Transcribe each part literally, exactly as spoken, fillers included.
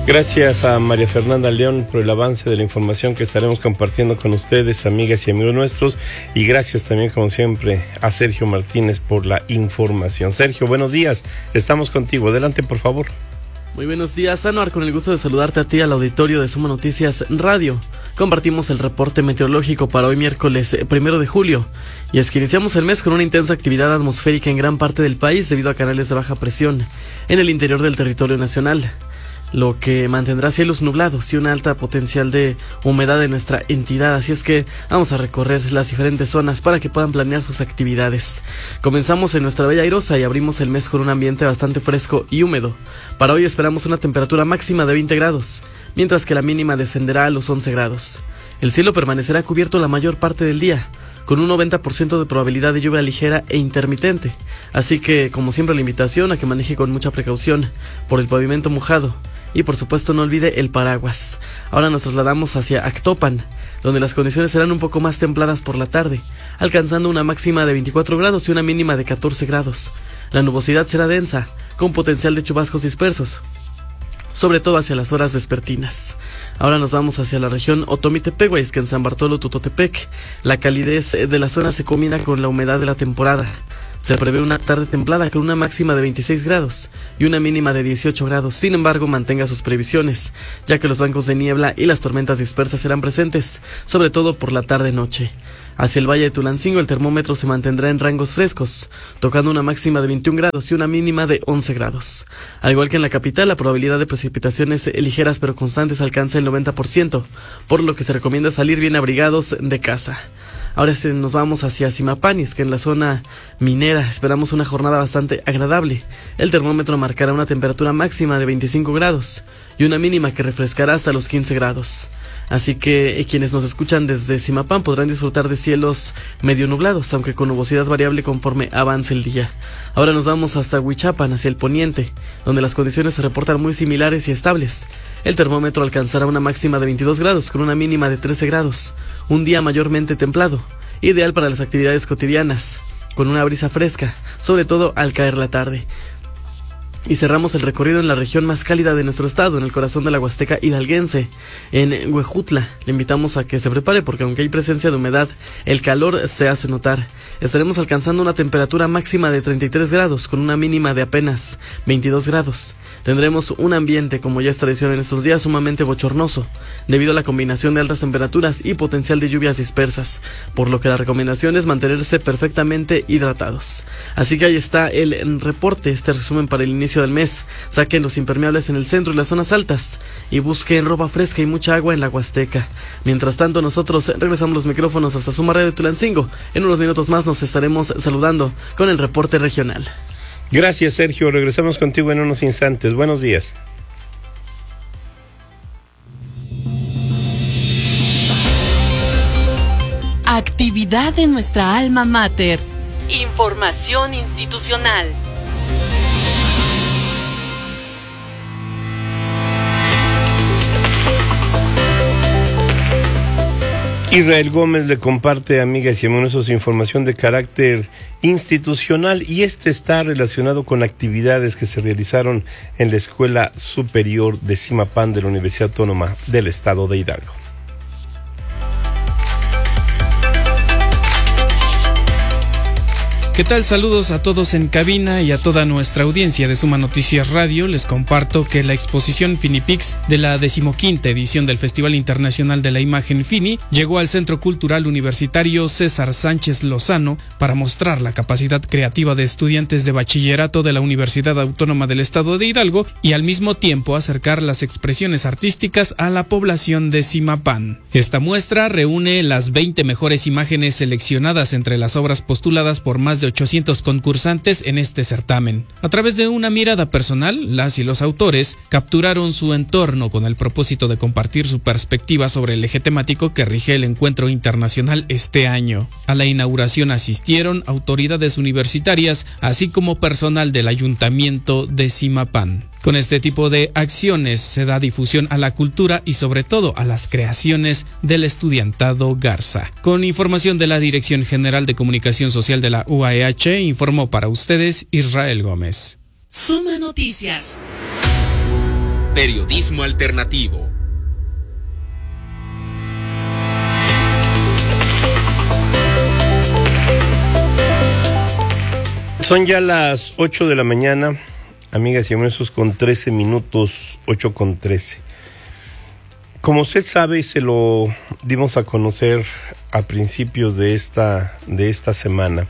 Gracias a María Fernanda León por el avance de la información que estaremos compartiendo con ustedes, amigas y amigos nuestros, y gracias también, como siempre, a Sergio Martínez por la información. Sergio, buenos días, estamos contigo, adelante por favor. Muy buenos días, Anuar, con el gusto de saludarte a ti, al auditorio de Suma Noticias Radio. Compartimos el reporte meteorológico para hoy miércoles primero de julio, y es que iniciamos el mes con una intensa actividad atmosférica en gran parte del país debido a canales de baja presión en el interior del territorio nacional, lo que mantendrá cielos nublados y una alta potencial de humedad en nuestra entidad. Así es que vamos a recorrer las diferentes zonas para que puedan planear sus actividades. Comenzamos en nuestra Bella Airosa y abrimos el mes con un ambiente bastante fresco y húmedo. Para hoy esperamos una temperatura máxima de veinte grados, mientras que la mínima descenderá a los once grados. El cielo permanecerá cubierto la mayor parte del día, con un noventa por ciento de probabilidad de lluvia ligera e intermitente. Así que, como siempre, la invitación a que maneje con mucha precaución por el pavimento mojado. Y por supuesto no olvide el paraguas. Ahora nos trasladamos hacia Actopan, donde las condiciones serán un poco más templadas por la tarde, alcanzando una máxima de veinticuatro grados y una mínima de catorce grados. La nubosidad será densa, con potencial de chubascos dispersos, sobre todo hacia las horas vespertinas. Ahora nos vamos hacia la región Otomí-Tepehuá, es que en San Bartolo Tutotepec la calidez de la zona se combina con la humedad de la temporada. Se prevé una tarde templada con una máxima de veintiséis grados y una mínima de dieciocho grados. Sin embargo, mantenga sus previsiones, ya que los bancos de niebla y las tormentas dispersas serán presentes, sobre todo por la tarde-noche. Hacia el Valle de Tulancingo el termómetro se mantendrá en rangos frescos, tocando una máxima de veintiún grados y una mínima de once grados. Al igual que en la capital, la probabilidad de precipitaciones ligeras pero constantes alcanza el noventa por ciento, por lo que se recomienda salir bien abrigados de casa. Ahora sí, nos vamos hacia Zimapanis, que en la zona minera esperamos una jornada bastante agradable. El termómetro marcará una temperatura máxima de veinticinco grados y una mínima que refrescará hasta los quince grados. Así que eh, quienes nos escuchan desde Zimapán podrán disfrutar de cielos medio nublados, aunque con nubosidad variable conforme avance el día. Ahora nos vamos hasta Huichapan, hacia el poniente, donde las condiciones se reportan muy similares y estables. El termómetro alcanzará una máxima de veintidós grados con una mínima de trece grados. Un día mayormente templado, ideal para las actividades cotidianas, con una brisa fresca, sobre todo al caer la tarde. Y cerramos el recorrido en la región más cálida de nuestro estado, en el corazón de la Huasteca hidalguense, en Huejutla. Le invitamos a que se prepare porque aunque hay presencia de humedad, el calor se hace notar. Estaremos alcanzando una temperatura máxima de treinta y tres grados, con una mínima de apenas veintidós grados. Tendremos un ambiente, como ya es tradición en estos días, sumamente bochornoso, debido a la combinación de altas temperaturas y potencial de lluvias dispersas, por lo que la recomendación es mantenerse perfectamente hidratados. Así que ahí está el reporte, este resumen para el inicio del mes. Saquen los impermeables en el centro y las zonas altas y busquen ropa fresca y mucha agua en la Huasteca. Mientras tanto, nosotros regresamos los micrófonos hasta Suma Radio de Tulancingo. En unos minutos más nos estaremos saludando con el reporte regional. Gracias, Sergio, regresamos contigo en unos instantes. Buenos días. Actividad en nuestra alma mater. Información institucional. Israel Gómez le comparte, amigas y amigos, información de carácter institucional, y este está relacionado con actividades que se realizaron en la Escuela Superior de Zimapán de la Universidad Autónoma del Estado de Hidalgo. ¿Qué tal? Saludos a todos en cabina y a toda nuestra audiencia de Suma Noticias Radio. Les comparto que la exposición Finipix de la decimoquinta edición del Festival Internacional de la Imagen Fini llegó al Centro Cultural Universitario César Sánchez Lozano para mostrar la capacidad creativa de estudiantes de bachillerato de la Universidad Autónoma del Estado de Hidalgo y al mismo tiempo acercar las expresiones artísticas a la población de Zimapán. Esta muestra reúne las veinte mejores imágenes seleccionadas entre las obras postuladas por más de ochocientos concursantes en este certamen. A través de una mirada personal, las y los autores capturaron su entorno con el propósito de compartir su perspectiva sobre el eje temático que rige el encuentro internacional este año. A la inauguración asistieron autoridades universitarias, así como personal del Ayuntamiento de Zimapán. Con este tipo de acciones se da difusión a la cultura y sobre todo a las creaciones del estudiantado Garza. Con información de la Dirección General de Comunicación Social de la U A E H, informó para ustedes Israel Gómez. Suma Noticias. Periodismo alternativo. Son ya las ocho de la mañana, amigas y amigos, con trece minutos, ocho con trece. Como usted sabe, y se lo dimos a conocer a principios de esta, de esta semana,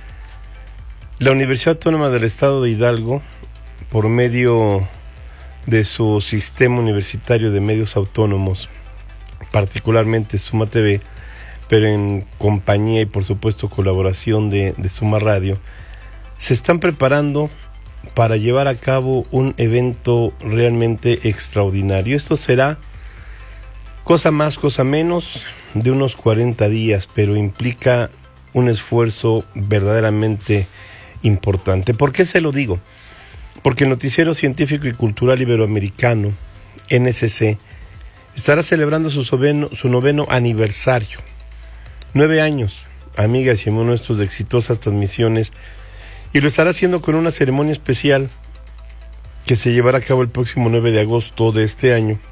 la Universidad Autónoma del Estado de Hidalgo, por medio de su sistema universitario de medios autónomos, particularmente Suma T V, pero en compañía y por supuesto colaboración de, de Suma Radio, se están preparando para llevar a cabo un evento realmente extraordinario. Esto será cosa más, cosa menos de unos cuarenta días, pero implica un esfuerzo verdaderamente importante. ¿Por qué se lo digo? Porque el Noticiero Científico y Cultural Iberoamericano, N S C, estará celebrando su noveno, su noveno aniversario. Nueve años, amigas y amigos nuestros, de exitosas transmisiones, y lo estará haciendo con una ceremonia especial que se llevará a cabo el próximo nueve de agosto de este año,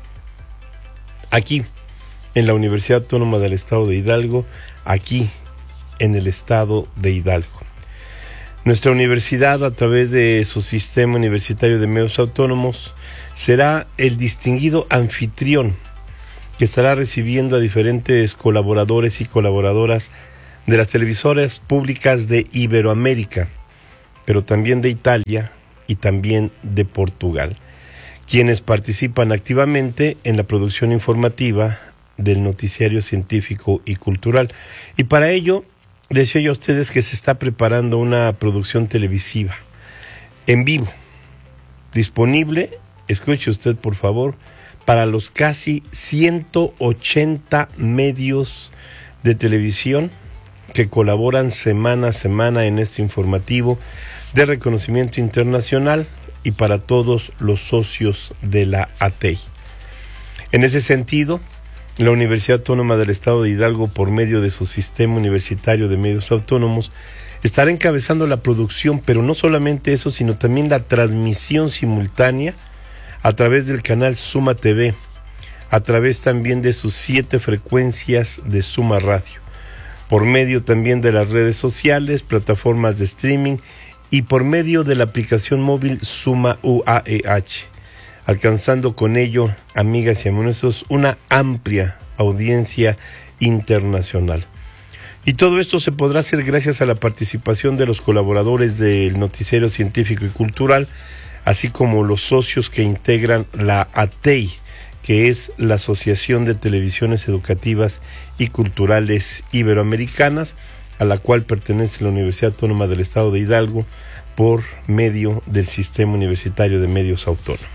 aquí, en la Universidad Autónoma del Estado de Hidalgo, aquí, en el Estado de Hidalgo. Nuestra universidad, a través de su sistema universitario de medios autónomos, será el distinguido anfitrión que estará recibiendo a diferentes colaboradores y colaboradoras de las televisoras públicas de Iberoamérica, pero también de Italia y también de Portugal, quienes participan activamente en la producción informativa del noticiario científico y cultural. Y para ello, les decía yo a ustedes que se está preparando una producción televisiva en vivo, disponible, escuche usted por favor, para los casi ciento ochenta medios de televisión que colaboran semana a semana en este informativo de reconocimiento internacional y para todos los socios de la A T E I. En ese sentido, la Universidad Autónoma del Estado de Hidalgo, por medio de su sistema universitario de medios autónomos, estará encabezando la producción, pero no solamente eso, sino también la transmisión simultánea a través del canal Suma T V, a través también de sus siete frecuencias de Suma Radio, por medio también de las redes sociales, plataformas de streaming y por medio de la aplicación móvil Suma U A E H, alcanzando con ello, amigas y amigos, una amplia audiencia internacional. Y todo esto se podrá hacer gracias a la participación de los colaboradores del Noticiero Científico y Cultural, así como los socios que integran la A T E I, que es la Asociación de Televisiones Educativas y Culturales Iberoamericanas, a la cual pertenece la Universidad Autónoma del Estado de Hidalgo por medio del Sistema Universitario de Medios Autónomos.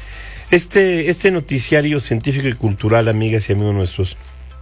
Este, este noticiario científico y cultural, amigas y amigos nuestros,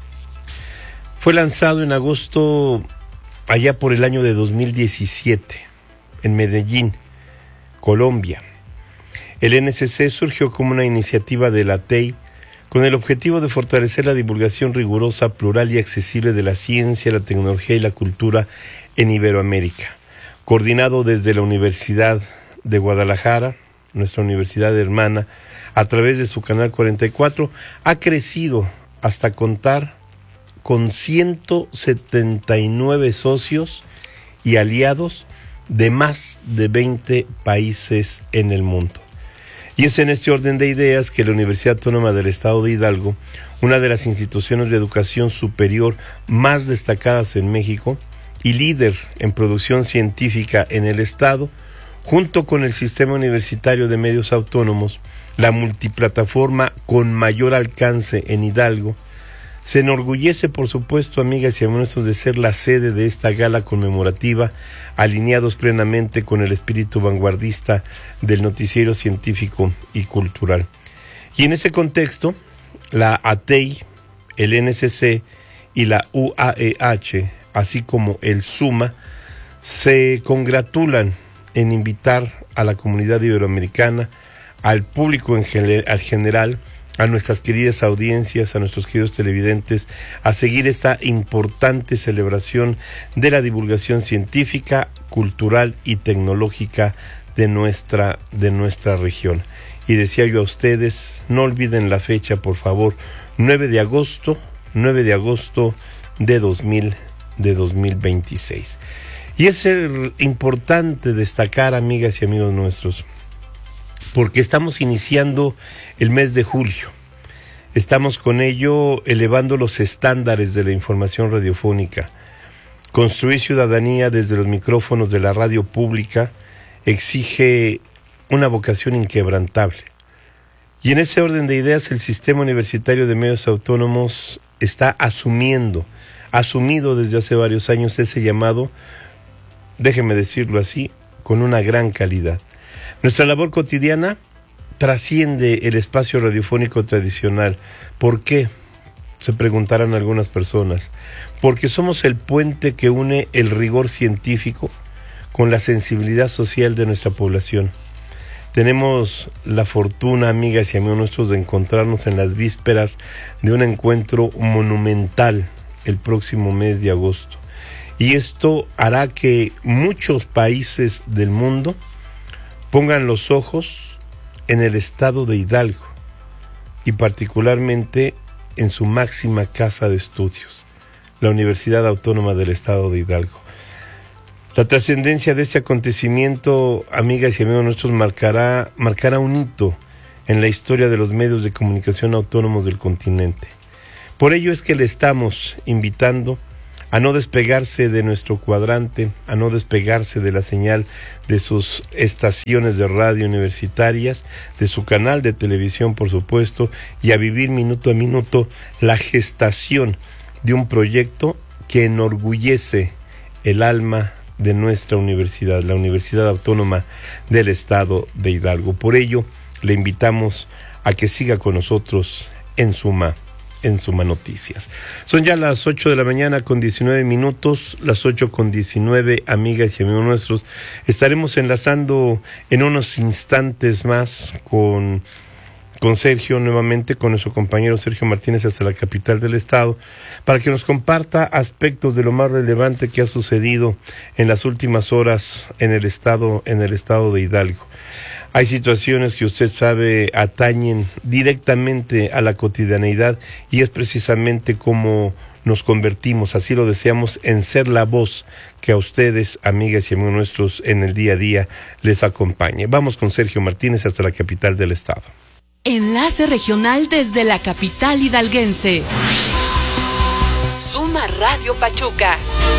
fue lanzado en agosto, allá por el año de dos mil diecisiete, en Medellín, Colombia. El N S C surgió como una iniciativa de la A T E I con el objetivo de fortalecer la divulgación rigurosa, plural y accesible de la ciencia, la tecnología y la cultura en Iberoamérica, coordinado desde la Universidad de Guadalajara, nuestra universidad hermana, a través de su canal cuarenta y cuatro, ha crecido hasta contar con ciento setenta y nueve socios y aliados de más de veinte países en el mundo. Y es en este orden de ideas que la Universidad Autónoma del Estado de Hidalgo, una de las instituciones de educación superior más destacadas en México y líder en producción científica en el Estado, junto con el Sistema Universitario de Medios Autónomos, la multiplataforma con mayor alcance en Hidalgo, se enorgullece, por supuesto, amigas y amigos, de ser la sede de esta gala conmemorativa, alineados plenamente con el espíritu vanguardista del noticiero científico y cultural. Y en ese contexto, la A T E I, el N S C y la U A E H, así como el SUMA, se congratulan en invitar a la comunidad iberoamericana, al público en general, al general, a nuestras queridas audiencias, a nuestros queridos televidentes, a seguir esta importante celebración de la divulgación científica, cultural y tecnológica de nuestra, de nuestra región. y decía yo a ustedes, no olviden la fecha, por favor, nueve de agosto, nueve de agosto de dos mil, de dos mil veintiséis. Y es importante destacar, amigas y amigos nuestros, porque estamos iniciando el mes de julio. Estamos con ello elevando los estándares de la información radiofónica. Construir ciudadanía desde los micrófonos de la radio pública exige una vocación inquebrantable. Y en ese orden de ideas, el Sistema Universitario de Medios Autónomos está asumiendo, asumido desde hace varios años ese llamado, déjeme decirlo así, con una gran calidad. Nuestra labor cotidiana trasciende el espacio radiofónico tradicional. ¿Por qué? Se preguntarán algunas personas. Porque somos el puente que une el rigor científico con la sensibilidad social de nuestra población. Tenemos la fortuna, amigas y amigos nuestros, de encontrarnos en las vísperas de un encuentro monumental el próximo mes de agosto. Y esto hará que muchos países del mundo pongan los ojos en el estado de Hidalgo y particularmente en su máxima casa de estudios, la Universidad Autónoma del Estado de Hidalgo. La trascendencia de este acontecimiento, amigas y amigos nuestros, marcará, marcará un hito en la historia de los medios de comunicación autónomos del continente. Por ello es que le estamos invitando a no despegarse de nuestro cuadrante, a no despegarse de la señal de sus estaciones de radio universitarias, de su canal de televisión, por supuesto, y a vivir minuto a minuto la gestación de un proyecto que enorgullece el alma de nuestra universidad, la Universidad Autónoma del Estado de Hidalgo. Por ello, le invitamos a que siga con nosotros en Suma, en Suma Noticias. Son ya las ocho de la mañana con diecinueve minutos, las ocho con diecinueve, amigas y amigos nuestros. Estaremos enlazando en unos instantes más con... con Sergio, nuevamente con nuestro compañero Sergio Martínez hasta la capital del estado, para que nos comparta aspectos de lo más relevante que ha sucedido en las últimas horas en el estado, en el estado de Hidalgo. Hay situaciones que usted sabe atañen directamente a la cotidianeidad y es precisamente como nos convertimos, así lo deseamos, en ser la voz que a ustedes, amigas y amigos nuestros, en el día a día les acompañe. Vamos con Sergio Martínez hasta la capital del estado. Enlace regional desde la capital hidalguense. Suma Radio Pachuca.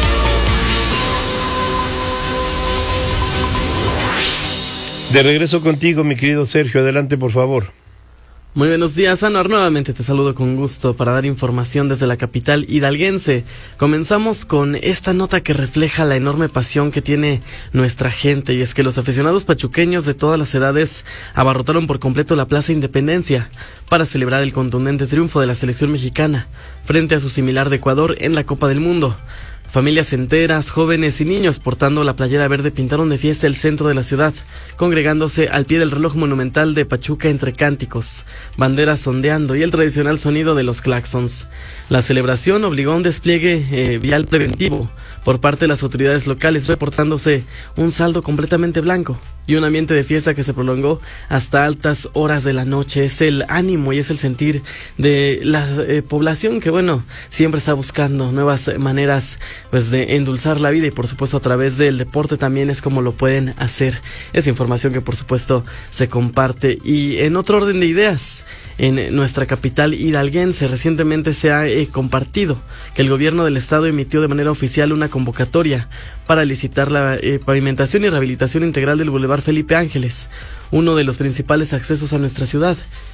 De regreso contigo, mi querido Sergio, adelante por favor. Muy buenos días, Anuar. Nuevamente te saludo con gusto para dar información desde la capital hidalguense. Comenzamos con esta nota que refleja la enorme pasión que tiene nuestra gente, y es que los aficionados pachuqueños de todas las edades abarrotaron por completo la Plaza Independencia para celebrar el contundente triunfo de la selección mexicana frente a su similar de Ecuador en la Copa del Mundo. Familias enteras, jóvenes y niños portando la playera verde pintaron de fiesta el centro de la ciudad, congregándose al pie del reloj monumental de Pachuca entre cánticos, banderas ondeando y el tradicional sonido de los claxons. La celebración obligó a un despliegue eh, vial preventivo por parte de las autoridades locales, reportándose un saldo completamente blanco y un ambiente de fiesta que se prolongó hasta altas horas de la noche. Es el ánimo y es el sentir de la eh, población que, bueno, siempre está buscando nuevas maneras pues de endulzar la vida, y por supuesto a través del deporte también es como lo pueden hacer. Es información que por supuesto se comparte. Y en otro orden de ideas, en nuestra capital hidalguense recientemente se ha eh, compartido que el gobierno del estado emitió de manera oficial una convocatoria para licitar la eh, pavimentación y rehabilitación integral del Boulevard Felipe Ángeles, uno de los principales accesos a nuestra ciudad.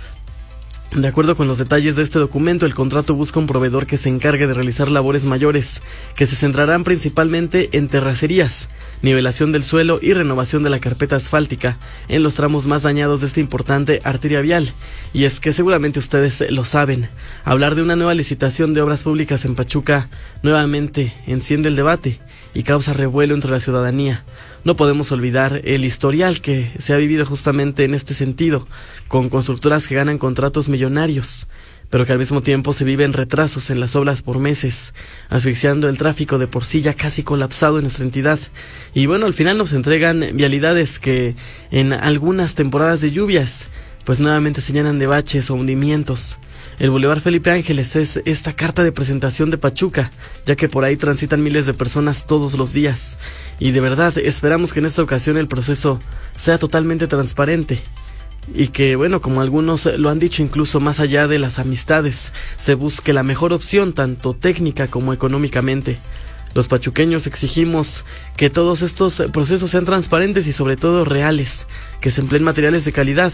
De acuerdo con los detalles de este documento, el contrato busca un proveedor que se encargue de realizar labores mayores, que se centrarán principalmente en terracerías, nivelación del suelo y renovación de la carpeta asfáltica en los tramos más dañados de esta importante arteria vial. Y es que seguramente ustedes lo saben, hablar de una nueva licitación de obras públicas en Pachuca nuevamente enciende el debate y causa revuelo entre la ciudadanía. No podemos olvidar el historial que se ha vivido justamente en este sentido, con constructoras que ganan contratos millonarios, pero que al mismo tiempo se viven retrasos en las obras por meses, asfixiando el tráfico de por sí ya casi colapsado en nuestra entidad. Y bueno, al final nos entregan vialidades que en algunas temporadas de lluvias pues nuevamente se llenan de baches o hundimientos. El Boulevard Felipe Ángeles es esta carta de presentación de Pachuca, ya que por ahí transitan miles de personas todos los días. Y de verdad, esperamos que en esta ocasión el proceso sea totalmente transparente. Y que, bueno, como algunos lo han dicho, incluso más allá de las amistades, se busque la mejor opción, tanto técnica como económicamente. Los pachuqueños exigimos que todos estos procesos sean transparentes y sobre todo reales, que se empleen materiales de calidad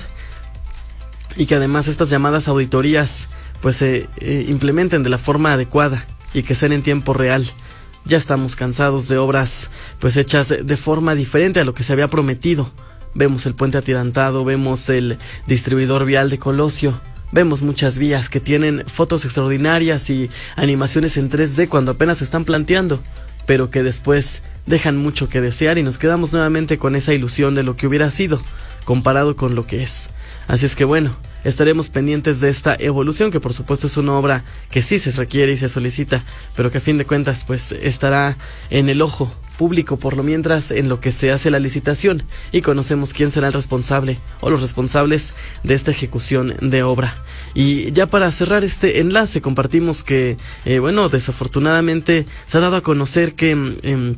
y que además estas llamadas auditorías pues se eh, implementen de la forma adecuada y que sean en tiempo real. Ya estamos cansados de obras pues hechas de forma diferente a lo que se había prometido. Vemos el puente atirantado, vemos el distribuidor vial de Colosio, vemos muchas vías que tienen fotos extraordinarias y animaciones en tres D cuando apenas se están planteando, pero que después dejan mucho que desear y nos quedamos nuevamente con esa ilusión de lo que hubiera sido, comparado con lo que es. Así es que bueno, estaremos pendientes de esta evolución, que por supuesto es una obra que sí se requiere y se solicita, pero que a fin de cuentas pues estará en el ojo público por lo mientras en lo que se hace la licitación y conocemos quién será el responsable o los responsables de esta ejecución de obra. Y ya para cerrar este enlace compartimos que eh, bueno, desafortunadamente se ha dado a conocer que eh,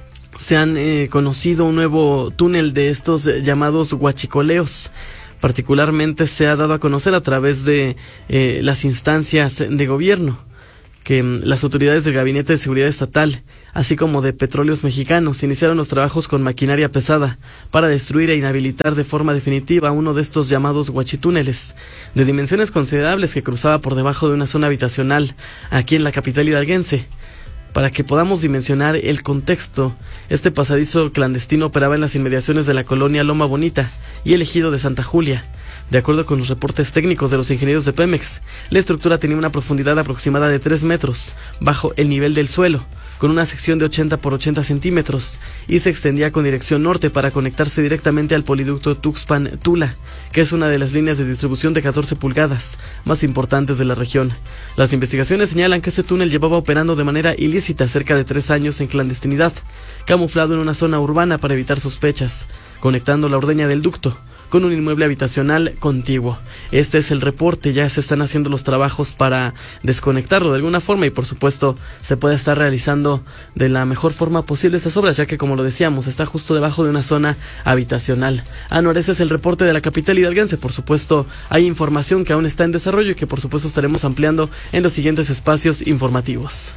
se han eh, conocido un nuevo túnel de estos eh, llamados huachicoleos. Particularmente se ha dado a conocer a través de eh, las instancias de gobierno que mm, las autoridades del Gabinete de Seguridad Estatal, así como de Petróleos Mexicanos, iniciaron los trabajos con maquinaria pesada para destruir e inhabilitar de forma definitiva uno de estos llamados huachitúneles, de dimensiones considerables que cruzaba por debajo de una zona habitacional aquí en la capital hidalguense. Para que podamos dimensionar el contexto, este pasadizo clandestino operaba en las inmediaciones de la colonia Loma Bonita y el ejido de Santa Julia. De acuerdo con los reportes técnicos de los ingenieros de Pemex, la estructura tenía una profundidad aproximada de tres metros bajo el nivel del suelo, con una sección de ochenta por ochenta centímetros, y se extendía con dirección norte para conectarse directamente al poliducto Tuxpan-Tula, que es una de las líneas de distribución de catorce pulgadas más importantes de la región. Las investigaciones señalan que este túnel llevaba operando de manera ilícita cerca de tres años en clandestinidad, camuflado en una zona urbana para evitar sospechas, conectando la ordeña del ducto con un inmueble habitacional contiguo. Este es el reporte, ya se están haciendo los trabajos para desconectarlo de alguna forma y por supuesto se puede estar realizando de la mejor forma posible estas obras, ya que como lo decíamos, está justo debajo de una zona habitacional. Anuar, ese es el reporte de la capital hidalguense. Por supuesto hay información que aún está en desarrollo y que por supuesto estaremos ampliando en los siguientes espacios informativos.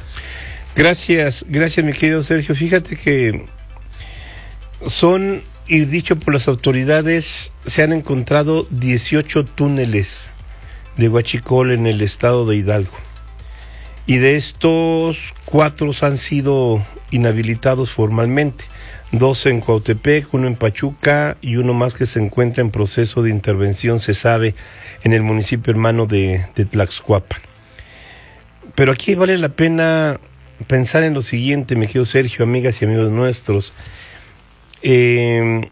Gracias, gracias mi querido Sergio. Fíjate que son... y dicho por las autoridades, se han encontrado dieciocho túneles de huachicol en el estado de Hidalgo. Y de estos, cuatro han sido inhabilitados formalmente. Dos en Cuautepec, uno en Pachuca y uno más que se encuentra en proceso de intervención, se sabe, en el municipio hermano de, de Tlaxcuapan. Pero aquí vale la pena pensar en lo siguiente, mi querido Sergio, amigas y amigos nuestros. Eh,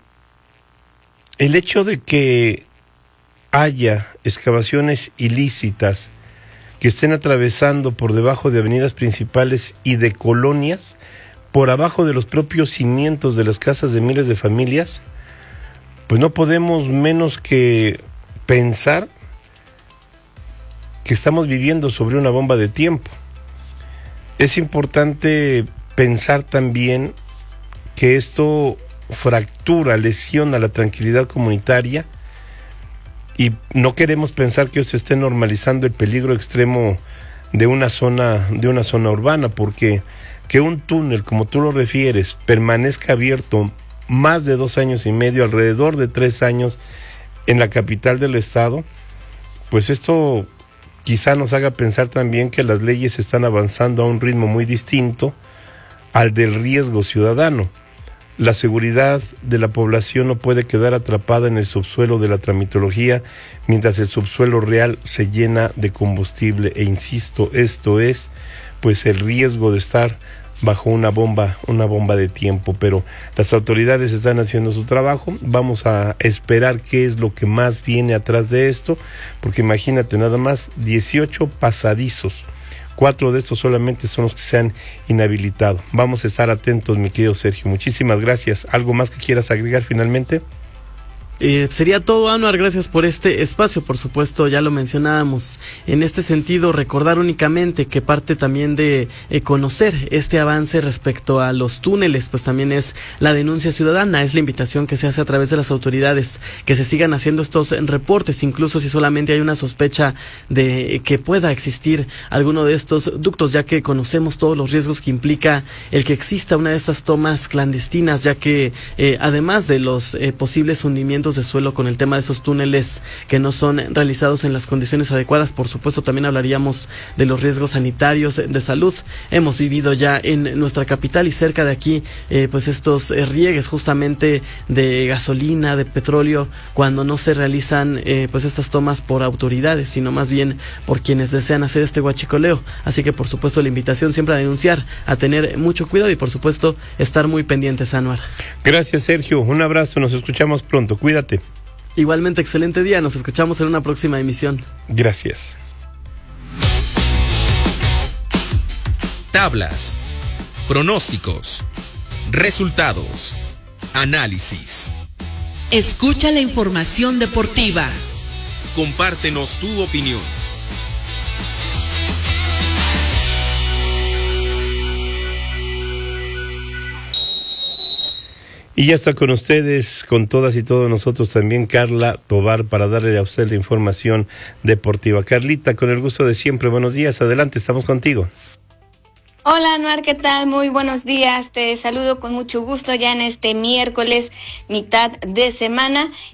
el hecho de que haya excavaciones ilícitas que estén atravesando por debajo de avenidas principales y de colonias, por abajo de los propios cimientos de las casas de miles de familias, pues no podemos menos que pensar que estamos viviendo sobre una bomba de tiempo. Es importante pensar también que esto fractura, lesiona la tranquilidad comunitaria y no queremos pensar que eso esté normalizando el peligro extremo de una zona, de una zona urbana, porque que un túnel, como tú lo refieres, permanezca abierto más de dos años y medio, alrededor de tres años en la capital del estado, pues esto quizá nos haga pensar también que las leyes están avanzando a un ritmo muy distinto al del riesgo ciudadano. La seguridad de la población no puede quedar atrapada en el subsuelo de la tramitología mientras el subsuelo real se llena de combustible. E insisto, esto es pues el riesgo de estar bajo una bomba, una bomba de tiempo. Pero las autoridades están haciendo su trabajo. Vamos a esperar qué es lo que más viene atrás de esto, porque imagínate nada más, dieciocho pasadizos. Cuatro de estos solamente son los que se han inhabilitado. Vamos a estar atentos, mi querido Sergio. Muchísimas gracias. ¿Algo más que quieras agregar finalmente? Eh, sería todo, Anuar, gracias por este espacio. Por supuesto, ya lo mencionábamos. En este sentido, recordar únicamente que parte también de eh, conocer este avance respecto a los túneles, pues también es la denuncia ciudadana, es la invitación que se hace a través de las autoridades, que se sigan haciendo estos reportes, incluso si solamente hay una sospecha de que pueda existir alguno de estos ductos, ya que conocemos todos los riesgos que implica el que exista una de estas tomas clandestinas, ya que eh, además de los eh, posibles hundimientos de suelo con el tema de esos túneles que no son realizados en las condiciones adecuadas, por supuesto también hablaríamos de los riesgos sanitarios de salud. Hemos vivido ya en nuestra capital y cerca de aquí eh, pues estos eh, riegues justamente de gasolina, de petróleo, cuando no se realizan eh, pues estas tomas por autoridades, sino más bien por quienes desean hacer este huachicoleo. Así que por supuesto la invitación siempre a denunciar, a tener mucho cuidado y por supuesto estar muy pendientes, Anuar. Gracias, Sergio, un abrazo, nos escuchamos pronto, cuídate. Igualmente, excelente día, nos escuchamos en una próxima emisión. Gracias. Tablas, pronósticos, resultados, análisis. Escucha la información deportiva. Compártenos tu opinión. Y ya está con ustedes, con todas y todos nosotros también, Carla Tovar, para darle a usted la información deportiva. Carlita, con el gusto de siempre, buenos días, adelante, estamos contigo. Hola, Anuar, ¿qué tal? Muy buenos días, te saludo con mucho gusto ya en este miércoles, mitad de semana.